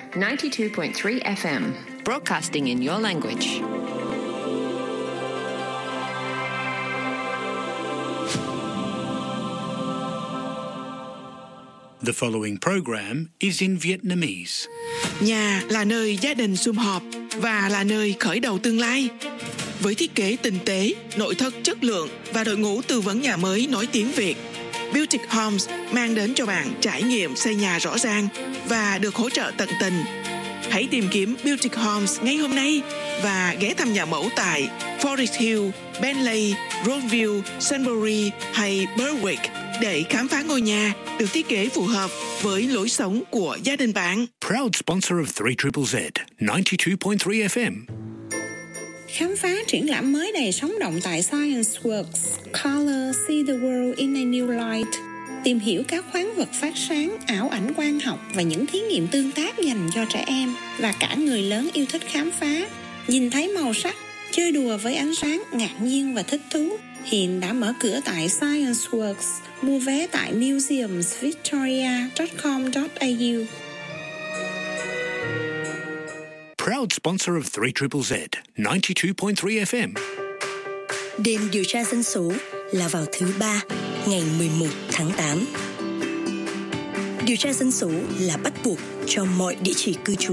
92.3 FM, broadcasting in your language. The following program is in Vietnamese. Nhà là nơi gia đình sum họp và là nơi khởi đầu tương lai. Với thiết kế tinh tế, nội thất chất lượng và đội ngũ tư vấn nhà mới nói tiếng Việt, Beautic Homes mang đến cho bạn trải nghiệm xây nhà rõ ràng và được hỗ trợ tận tình. Hãy tìm kiếm Beautic Homes ngay hôm nay và ghé thăm nhà mẫu tại Forest Hill, Bentley, Roadview, Sunbury hay Berwick để khám phá ngôi nhà được thiết kế phù hợp với lối sống của gia đình bạn. Proud sponsor of 3ZZZ, 92.3 FM. Khám phá triển lãm mới đầy sống động tại Science Works, Color, See the World in a New Light. Tìm hiểu các khoáng vật phát sáng, ảo ảnh quang học và những thí nghiệm tương tác dành cho trẻ em và cả người lớn yêu thích khám phá. Nhìn thấy màu sắc, chơi đùa với ánh sáng, ngạc nhiên và thích thú. Hiện đã mở cửa tại Science Works. Mua vé tại museumsvictoria.com.au. Proud sponsor of 3ZZZ, 92.3 FM. Đêm điều tra dân số là vào thứ Ba, ngày 11 tháng 8. Điều tra dân số là bắt buộc cho mọi địa chỉ cư trú.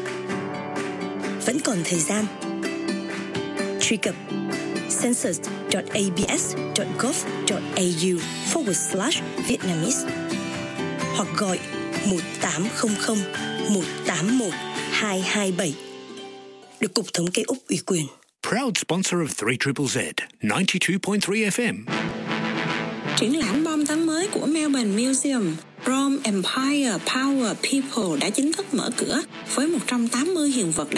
Vẫn còn thời gian. Truy cập census.abs.gov.au/Vietnamese hoặc gọi 1800 181 227 được Cục Thống kê Úc ủy quyền. Proud sponsor of 3ZZZ, 92.3 FM. Triển lãm bom tấn mới của Melbourne Museum, Rome Empire Power People đã chính thức mở cửa với 180 hiện vật